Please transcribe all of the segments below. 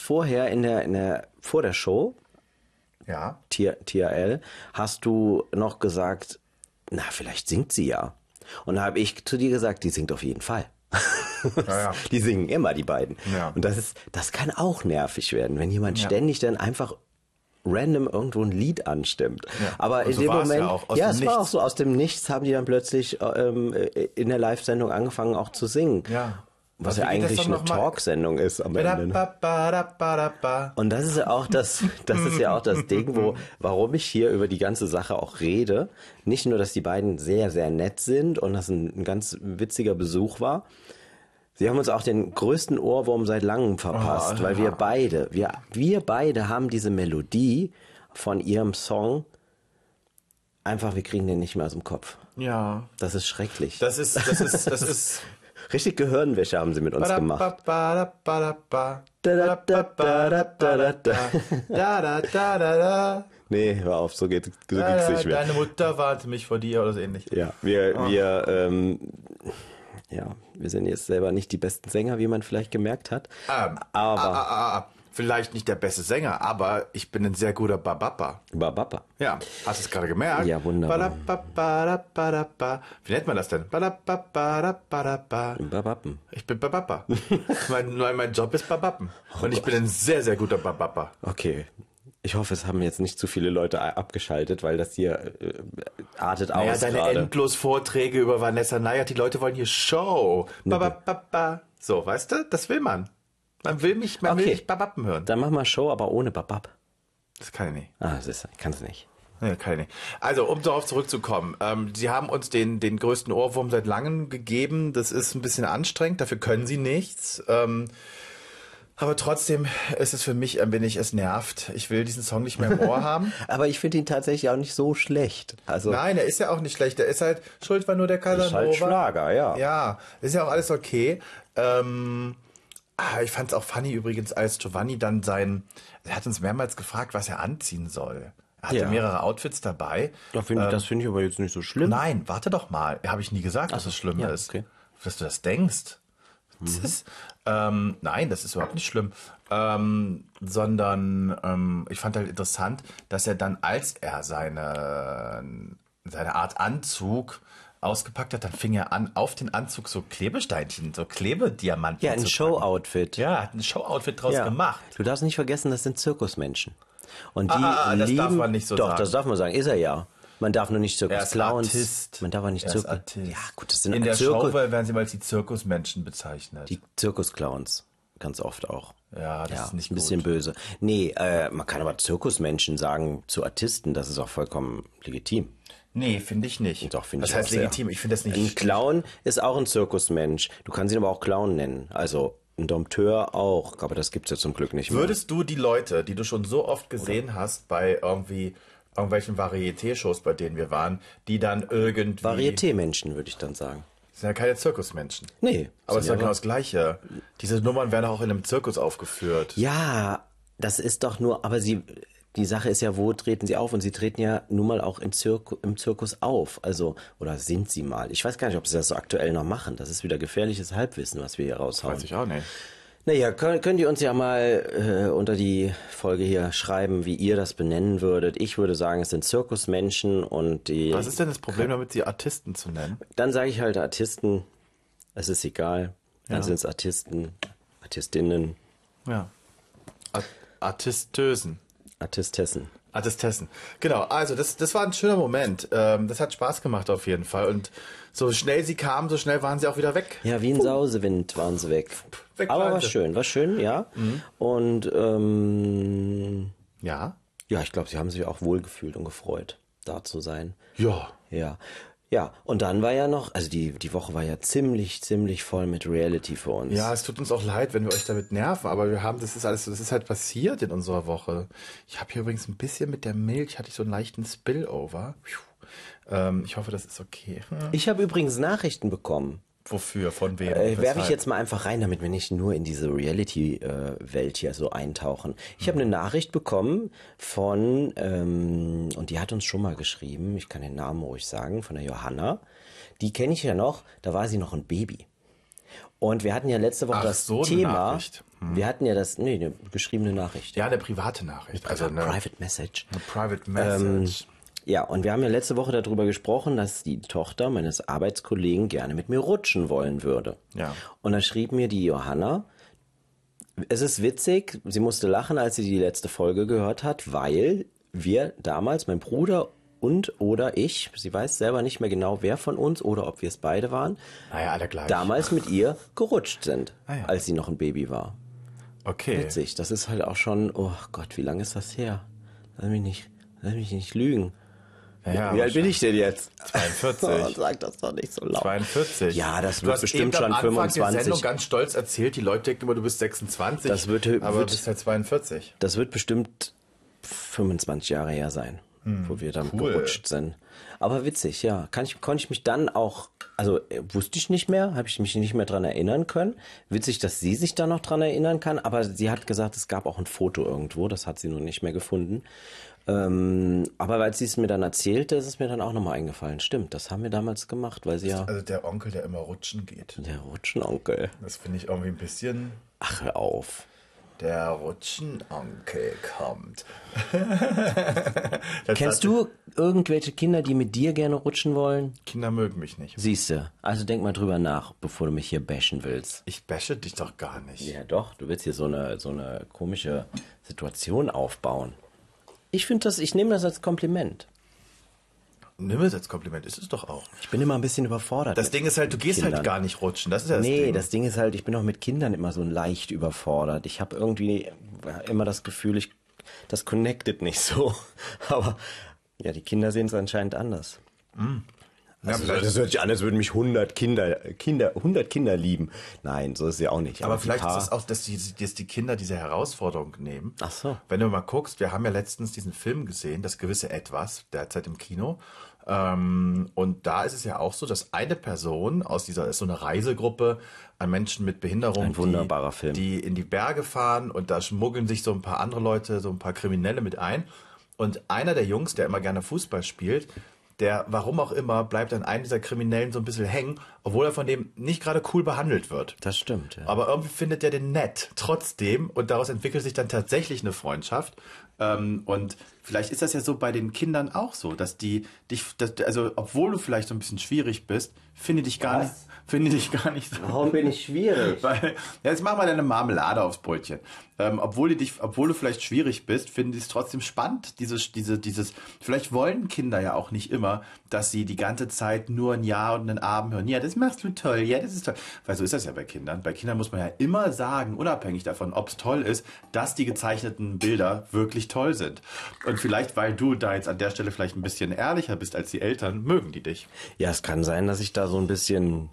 vorher vor der Show, Ja. TRL, hast du noch gesagt, na, vielleicht singt sie ja. Und da habe ich zu dir gesagt, die singt auf jeden Fall. Ja. Die singen immer, die beiden. Ja. Und das kann auch nervig werden, wenn jemand ständig dann einfach random irgendwo ein Lied anstimmt. Ja. Aber Und in so dem war es Moment, ja auch, aus ja, dem es war auch Nichts. so, aus dem Nichts haben die dann plötzlich in der Live-Sendung angefangen auch zu singen. Ja. Was Also ja wie geht das eigentlich dann eine noch mal? Talksendung ist am Ende. Ne? Und das ist ja auch das Ding, warum ich hier über die ganze Sache auch rede. Nicht nur, dass die beiden sehr, sehr nett sind und das ein ganz witziger Besuch war. Sie haben uns auch den größten Ohrwurm seit langem verpasst, weil wir beide haben diese Melodie von ihrem Song einfach, wir kriegen den nicht mehr aus dem Kopf. Ja. Das ist schrecklich. Das ist Richtig Gehirnwäsche haben sie mit uns gemacht. Nee, hör auf, so geht's nicht mehr. Deine Mutter warnte mich vor dir oder so ähnlich. Ja, wir sind jetzt selber nicht die besten Sänger, wie man vielleicht gemerkt hat. Aber vielleicht nicht der beste Sänger, aber ich bin ein sehr guter Babappa. Babappa. Ja, hast du es gerade gemerkt? Ja, wunderbar. Wie nennt man das denn? Babappen. Ich bin Babappa. mein Job ist Babappen. Und ich bin ein sehr, sehr guter Babappa. Okay. Ich hoffe, es haben jetzt nicht zu viele Leute abgeschaltet, weil das hier artet aus. Ja, deine gerade. endlos Vorträge über Vanessa Nayert, die Leute wollen hier Show. Babapapa. So, weißt du, das will man. Man will mich Babappen hören. Dann mach mal Show, aber ohne Babab. Das kann ich nicht. Ich kann es nicht. Nee, kann ich nicht. Also, um darauf zurückzukommen. Sie haben uns den größten Ohrwurm seit langem gegeben. Das ist ein bisschen anstrengend. Dafür können sie nichts. Aber trotzdem ist es für mich ein wenig, es nervt. Ich will diesen Song nicht mehr im Ohr haben. Aber ich finde ihn tatsächlich auch nicht so schlecht. Also Nein, er ist ja auch nicht schlecht. Er ist halt, Schuld war nur der Casanova. ist halt Schlager, ja. Ja, ist ja auch alles okay. Ich fand es auch funny übrigens, als Giovanni dann er hat uns mehrmals gefragt, was er anziehen soll. Er hatte mehrere Outfits dabei. das finde ich aber jetzt nicht so schlimm. Nein, warte doch mal. Habe ich nie gesagt, dass es schlimm ist. Okay. Dass du das denkst. Das ist, nein, das ist überhaupt nicht schlimm. Sondern ich fand halt interessant, dass er dann, als er seine Art Anzug ausgepackt hat, dann fing er an, auf den Anzug so Klebesteinchen, so Klebediamanten Ja, ein zu Show-Outfit. Ja, hat ein Show-Outfit draus gemacht. Du darfst nicht vergessen, das sind Zirkusmenschen. Und die das lieben, darf man nicht so doch, sagen. Das darf man sagen, ist er ja. Man darf nur nicht Zirkus-Clowns. Artist. Man darf auch nicht Er ist Zirkus. Artist. Ja, gut, das sind In der Zirkus, Show werden sie mal als die Zirkusmenschen bezeichnet. die Zirkus-Clowns. Ganz oft auch. Ja, das ist nicht ein bisschen gut. böse. Nee, man kann aber Zirkusmenschen sagen zu Artisten, das ist auch vollkommen legitim. Nee, finde ich nicht. Doch, finde das ich heißt auch sehr. legitim, ich finde das nicht. Ein Clown ist auch ein Zirkusmensch. Du kannst ihn aber auch Clown nennen. Also ein Dompteur auch, aber das gibt's ja zum Glück nicht mehr. Würdest du die Leute, die du schon so oft gesehen hast bei irgendwelchen Varieté-Shows, bei denen wir waren, die dann irgendwie... Varieté-Menschen, würde ich dann sagen. Das sind ja keine Zirkusmenschen. Nee. Aber es ist sind ja genau das Gleiche. Diese Nummern werden auch in einem Zirkus aufgeführt. Ja, das ist doch nur, aber die Sache ist ja, wo treten sie auf? Und sie treten ja nun mal auch im Zirkus auf. Also, oder sind sie mal? Ich weiß gar nicht, ob sie das so aktuell noch machen. Das ist wieder gefährliches Halbwissen, was wir hier raushauen. Weiß ich auch nicht. Naja, könnt ihr uns ja mal unter die Folge hier schreiben, wie ihr das benennen würdet. Ich würde sagen, es sind Zirkusmenschen und die... Was ist denn das Problem damit, sie Artisten zu nennen? Dann sage ich halt Artisten, es ist egal. Dann sind es Artisten, Artistinnen, Ja. Artistösen. Artistessen. Artistessen. Genau, also das war ein schöner Moment. Das hat Spaß gemacht auf jeden Fall. Und so schnell sie kamen, so schnell waren sie auch wieder weg. Ja, wie ein Sausewind waren sie weg. Weg Aber waren war sie. schön, ja. Und Ja? ja, ich glaube, sie haben sich auch wohlgefühlt und gefreut, da zu sein. Ja. Ja. Ja, und dann war ja noch, also die Woche war ja ziemlich voll mit Reality für uns. Ja, es tut uns auch leid, wenn wir euch damit nerven, aber das ist halt passiert in unserer Woche. Ich habe hier übrigens ein bisschen mit der Milch, hatte ich so einen leichten Spillover. Ich hoffe, das ist okay. Ich habe übrigens Nachrichten bekommen. Wofür? Von wem? Werfe ich Weshalb? jetzt mal einfach rein, damit wir nicht nur in diese Reality-Welt hier so eintauchen. Ich habe eine Nachricht bekommen von, und die hat uns schon mal geschrieben, ich kann den Namen ruhig sagen, von der Johanna. Die kenne ich ja noch, da war sie noch ein Baby. Und wir hatten ja letzte Woche das Thema. Nachricht. Wir hatten ja eine geschriebene Nachricht. Ja, eine private Nachricht. Also eine Private Message. Eine Private Message. Ja, und wir haben ja letzte Woche darüber gesprochen, dass die Tochter meines Arbeitskollegen gerne mit mir rutschen wollen würde. Ja. Und da schrieb mir die Johanna, es ist witzig, sie musste lachen, als sie die letzte Folge gehört hat, weil wir damals, mein Bruder oder ich, sie weiß selber nicht mehr genau, wer von uns oder ob wir es beide waren, Naja, alle gleich. damals mit ihr gerutscht sind, als sie noch ein Baby war. Okay. Witzig, das ist halt auch schon, oh Gott, wie lange ist das her? Lass mich nicht lügen. Ja, wie alt bin ich denn jetzt? 42. Sag das doch nicht so laut. 42. Ja, das Du wird hast bestimmt eben schon am Anfang 25. der Sendung ganz stolz erzählt, die Leute denken immer, du bist 26, aber du bist halt 42. Das wird bestimmt 25 Jahre her sein, wo wir dann gerutscht sind. Aber witzig, ja. Konnte ich mich dann auch, also wusste ich nicht mehr, habe ich mich nicht mehr dran erinnern können. Witzig, dass sie sich da noch dran erinnern kann, aber sie hat gesagt, es gab auch ein Foto irgendwo, das hat sie nur nicht mehr gefunden. Aber als sie es mir dann erzählte, ist es mir dann auch nochmal eingefallen. Stimmt, das haben wir damals gemacht, weil sie ja... Also der Onkel, der immer rutschen geht. Der Rutschenonkel. Das finde ich irgendwie ein bisschen... Ach, hör auf. Der Rutschenonkel kommt. Kennst du irgendwelche Kinder, die mit dir gerne rutschen wollen? Kinder mögen mich nicht. Siehste, also denk mal drüber nach, bevor du mich hier bashen willst. Ich bashe dich doch gar nicht. Ja doch, du willst hier so eine komische Situation aufbauen. Ich nehme das als Kompliment. Nimm es als Kompliment, ist es doch auch. Ich bin immer ein bisschen überfordert. Das Ding ist halt, du gehst Kindern. halt gar nicht rutschen. Das ist ja das Ding. Nee, das Ding ist halt, ich bin auch mit Kindern immer so leicht überfordert. Ich habe irgendwie immer das Gefühl, das connected nicht so. Aber ja, die Kinder sehen es anscheinend anders. Also, das hört sich an, als würden mich 100 Kinder lieben. Nein, so ist es ja auch nicht. Aber vielleicht ist es auch, dass die Kinder diese Herausforderung nehmen. Ach so. Wenn du mal guckst, wir haben ja letztens diesen Film gesehen, das gewisse Etwas, derzeit im Kino. Und da ist es ja auch so, dass eine Person aus dieser, ist so eine Reisegruppe an Menschen mit Behinderung, ein wunderbarer Film, die in die Berge fahren und da schmuggeln sich so ein paar andere Leute, so ein paar Kriminelle mit ein. Und einer der Jungs, der immer gerne Fußball spielt, der, warum auch immer, bleibt an einem dieser Kriminellen so ein bisschen hängen, obwohl er von dem nicht gerade cool behandelt wird. Das stimmt, ja. Aber irgendwie findet der den nett, trotzdem. Und daraus entwickelt sich dann tatsächlich eine Freundschaft. Und vielleicht ist das ja so bei den Kindern auch so, dass also obwohl du vielleicht so ein bisschen schwierig bist, finde dich gar nicht so. Warum bin ich schwierig? Weil, jetzt mach mal deine Marmelade aufs Brötchen. Obwohl du vielleicht schwierig bist, finden die es trotzdem spannend. Vielleicht wollen Kinder ja auch nicht immer, dass sie die ganze Zeit nur ein Ja und einen Abend hören. Ja, das machst du toll. Ja, das ist toll. Weil so ist das ja bei Kindern. Bei Kindern muss man ja immer sagen, unabhängig davon, ob es toll ist, dass die gezeichneten Bilder wirklich toll sind. Und vielleicht, weil du da jetzt an der Stelle vielleicht ein bisschen ehrlicher bist als die Eltern, mögen die dich. Ja, es kann sein, dass ich da so ein bisschen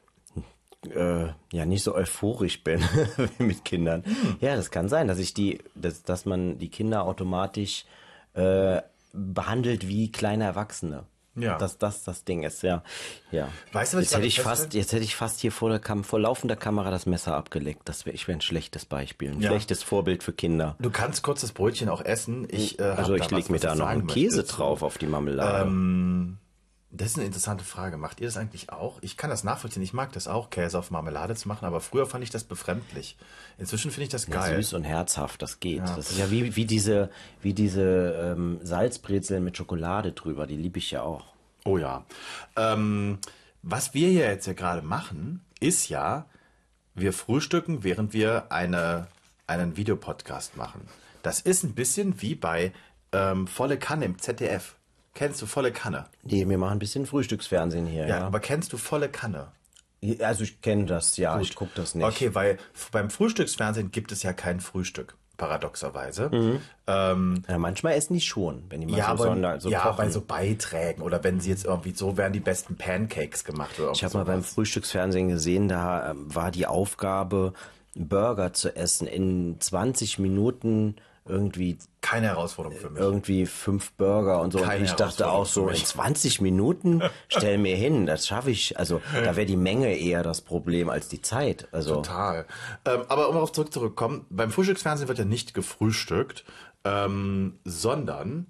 nicht so euphorisch bin wie mit Kindern. Ja, das kann sein, dass man die Kinder automatisch behandelt wie kleine Erwachsene. Ja. Dass das Ding ist, ja. Weißt du, was jetzt hätte ich fast hier vor laufender Kamera das Messer abgelegt. Ich wäre ein schlechtes Beispiel, ein schlechtes Vorbild für Kinder. Du kannst kurz das Brötchen auch essen. Ich lege mir da noch einen Käse drauf auf die Marmelade. Das ist eine interessante Frage. Macht ihr das eigentlich auch? Ich kann das nachvollziehen. Ich mag das auch, Käse auf Marmelade zu machen, aber früher fand ich das befremdlich. Inzwischen finde ich das geil. Süß und herzhaft, das geht. Ja. Das ist ja wie diese Salzbrezeln mit Schokolade drüber, die liebe ich ja auch. Oh ja. Was wir hier jetzt ja gerade machen, ist ja, wir frühstücken, während wir einen Videopodcast machen. Das ist ein bisschen wie bei Volle Kanne im ZDF. Kennst du Volle Kanne? Nee, wir machen ein bisschen Frühstücksfernsehen hier. Ja, aber kennst du Volle Kanne? Also ich kenne das, ja, Gut. Ich gucke das nicht. Okay, weil beim Frühstücksfernsehen gibt es ja kein Frühstück, paradoxerweise. Ja, manchmal essen die schon, wenn die mal kochen. Bei so Beiträgen oder wenn sie jetzt irgendwie so werden die besten Pancakes gemacht. Oder ich habe mal beim Frühstücksfernsehen gesehen, da war die Aufgabe, Burger zu essen in 20 Minuten irgendwie. Keine Herausforderung für mich. Irgendwie 5 Burger und so. Und ich dachte auch so, in 20 Minuten stell mir hin, das schaffe ich. Also da wäre die Menge eher das Problem als die Zeit. Also total. Aber um darauf zurückzukommen, beim Frühstücksfernsehen wird ja nicht gefrühstückt, sondern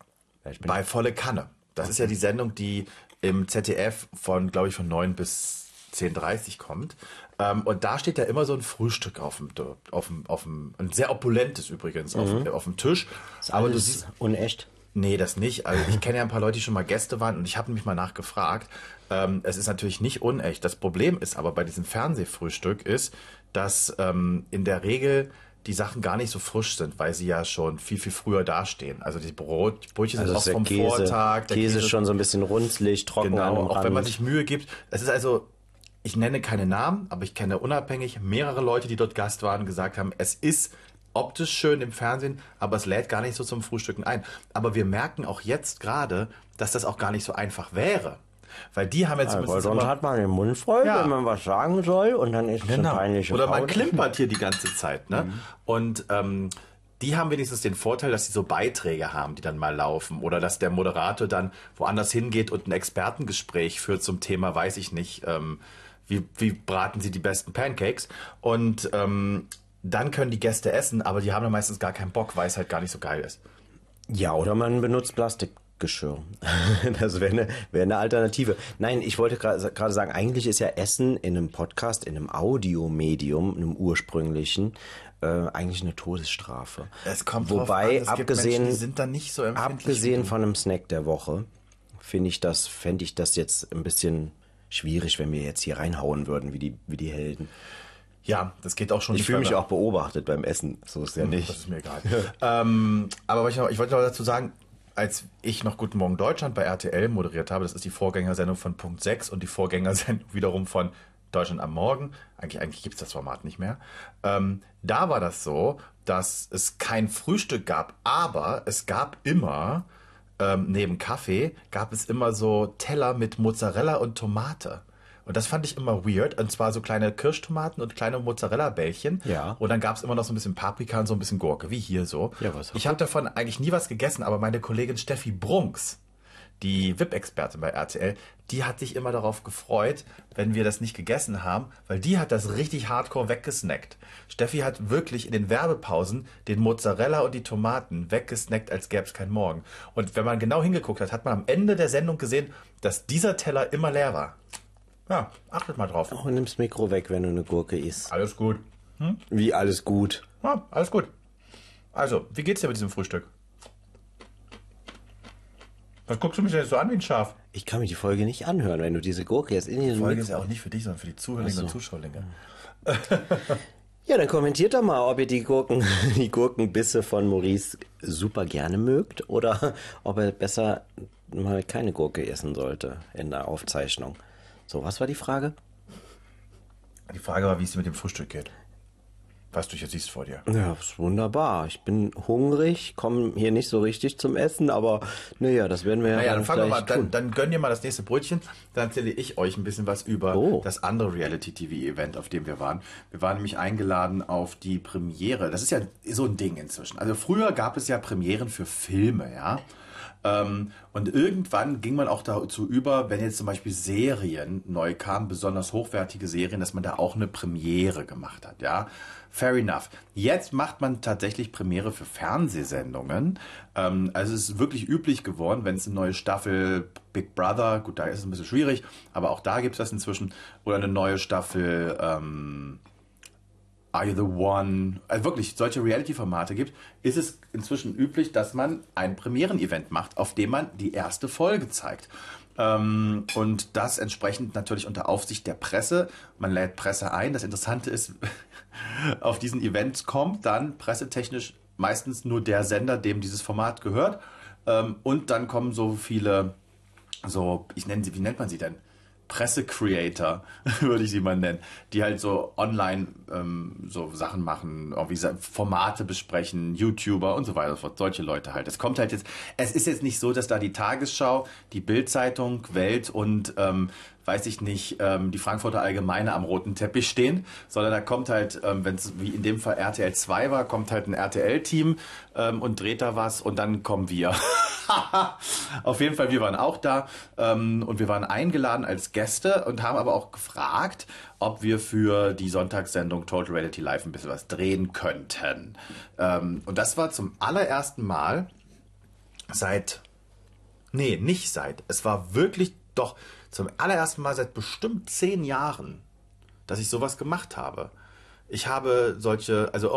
bei Volle Kanne. Das ist ja die Sendung, die im ZDF von 9 bis 10:30 kommt. Und da steht ja immer so ein Frühstück auf dem ein sehr opulentes übrigens, auf dem Tisch. Aber du siehst unecht. Nee, das nicht. Also ich kenne ja ein paar Leute, die schon mal Gäste waren und ich habe nämlich mal nachgefragt. Es ist natürlich nicht unecht. Das Problem ist aber bei diesem Fernsehfrühstück ist, dass in der Regel die Sachen gar nicht so frisch sind, weil sie ja schon viel, viel früher dastehen. Also die Brötchen sind auch vom Vortag. Der Käse ist schon so ein bisschen runzlig, trocken. Genau, auch wenn man sich Mühe gibt. Es ist also, ich nenne keine Namen, aber ich kenne unabhängig mehrere Leute, die dort Gast waren und gesagt haben, es ist optisch schön im Fernsehen, aber es lädt gar nicht so zum Frühstücken ein. Aber wir merken auch jetzt gerade, dass das auch gar nicht so einfach wäre. Weil die haben jetzt... Weil sonst hat man den Mund voll, wenn man was sagen soll und dann ist es eine peinliche Oder man klimpert hier die ganze Zeit. Ne? Und die haben wenigstens den Vorteil, dass sie so Beiträge haben, die dann mal laufen. Oder dass der Moderator dann woanders hingeht und ein Expertengespräch führt zum Thema, weiß ich nicht, wie braten sie die besten Pancakes. Und dann können die Gäste essen, aber die haben dann meistens gar keinen Bock, weil es halt gar nicht so geil ist. Ja, oder man benutzt Plastikgeschirr. Das wäre eine Alternative. Nein, ich wollte gerade sagen, eigentlich ist ja Essen in einem Podcast, in einem Audiomedium, einem ursprünglichen, eigentlich eine Todesstrafe. Es kommt Wobei, drauf an, abgesehen, Menschen, die sind dann nicht so empfindlich. Abgesehen von einem Snack der Woche, fände ich das jetzt ein bisschen schwierig, wenn wir jetzt hier reinhauen würden, wie die Helden. Ja, das geht auch schon. Ich fühle mich auch beobachtet beim Essen. So ist ja nicht. Das ist mir egal. Aber ich wollte noch dazu sagen, als ich noch Guten Morgen Deutschland bei RTL moderiert habe, das ist die Vorgängersendung von Punkt 6 und die Vorgängersendung wiederum von Deutschland am Morgen. Eigentlich gibt es das Format nicht mehr. Da war das so, dass es kein Frühstück gab, aber es gab immer, neben Kaffee, gab es immer so Teller mit Mozzarella und Tomate. Und das fand ich immer weird. Und zwar so kleine Kirschtomaten und kleine Mozzarella-Bällchen. Ja. Und dann gab es immer noch so ein bisschen Paprika und so ein bisschen Gurke, wie hier so. Ja, was ich habe davon eigentlich nie was gegessen, aber meine Kollegin Steffi Brunks, die VIP-Expertin bei RTL, die hat sich immer darauf gefreut, wenn wir das nicht gegessen haben, weil die hat das richtig hardcore weggesnackt. Steffi hat wirklich in den Werbepausen den Mozzarella und die Tomaten weggesnackt, als gäbe es keinen Morgen. Und wenn man genau hingeguckt hat, hat man am Ende der Sendung gesehen, dass dieser Teller immer leer war. Ja, achtet mal drauf. Auch nimm's Mikro weg, wenn du eine Gurke isst. Alles gut. Wie alles gut? Ja, alles gut. Also, wie geht's dir mit diesem Frühstück? Was guckst du mich denn jetzt so an wie ein Schaf? Ich kann mir die Folge nicht anhören, wenn du diese Gurke jetzt in den... Die Folge ist ja auch nicht für dich, sondern für die Zuhörerinnen und Zuschauer. Ja, dann kommentiert doch mal, ob ihr die Gurkenbisse von Maurice super gerne mögt oder ob er besser mal keine Gurke essen sollte in der Aufzeichnung. So, was war die Frage? Die Frage war, wie es dir mit dem Frühstück geht. Was du hier siehst vor dir. Ja, ist wunderbar. Ich bin hungrig, komme hier nicht so richtig zum Essen, aber naja, das werden wir ja dann fangen wir mal, dann gönn dir mal das nächste Brötchen. Dann erzähle ich euch ein bisschen was über das andere Reality-TV-Event, auf dem wir waren. Wir waren nämlich eingeladen auf die Premiere. Das ist ja so ein Ding inzwischen. Also früher gab es ja Premieren für Filme, ja. Und irgendwann ging man auch dazu über, wenn jetzt zum Beispiel Serien neu kamen, besonders hochwertige Serien, dass man da auch eine Premiere gemacht hat, ja. Fair enough. Jetzt macht man tatsächlich Premiere für Fernsehsendungen. Also es ist wirklich üblich geworden, wenn es eine neue Staffel Big Brother, gut, da ist es ein bisschen schwierig, aber auch da gibt es das inzwischen, oder eine neue Staffel Are You the One? Also wirklich solche Reality-Formate gibt, ist es inzwischen üblich, dass man ein Premieren-Event macht, auf dem man die erste Folge zeigt. Und das entsprechend natürlich unter Aufsicht der Presse. Man lädt Presse ein. Das Interessante ist, auf diesen Events kommt dann pressetechnisch meistens nur der Sender, dem dieses Format gehört. Und dann kommen so viele, ich nenne sie, wie nennt man sie denn? Presse-Creator, würde ich sie mal nennen, die halt so online so Sachen machen, irgendwie Formate besprechen, YouTuber und so weiter, solche Leute halt. Es ist jetzt nicht so, dass da die Tagesschau, die Bild-Zeitung, Welt und weiß ich nicht, die Frankfurter Allgemeine am roten Teppich stehen, sondern da kommt halt, wenn es wie in dem Fall RTL 2 war, kommt halt ein RTL-Team und dreht da was und dann kommen wir. Auf jeden Fall, wir waren auch da und wir waren eingeladen als Gäste und haben aber auch gefragt, ob wir für die Sonntagssendung Total Reality Live ein bisschen was drehen könnten. Und das war zum allerersten Mal es war wirklich doch zum allerersten Mal seit bestimmt 10 Jahren, dass ich sowas gemacht habe. Ich habe solche, also